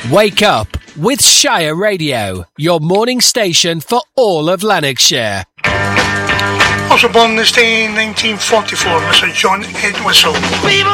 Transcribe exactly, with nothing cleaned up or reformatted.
Wake up with Shire Radio, your morning station for all of Lanarkshire. Also born this day in nineteen forty-four, Mister John Entwistle.